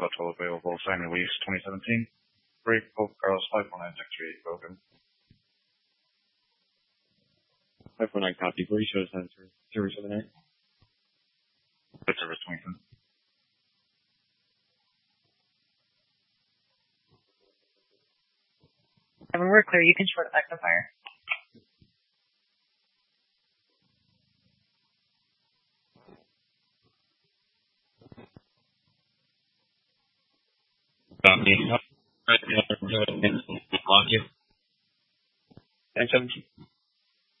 Virtual available, sign release 2017. Break, Pope Carlos 51963, broken. 549 copy. Please show us service of the night. Good service, Twington. When we're clear, you can short effect the fire. Block you. 1017.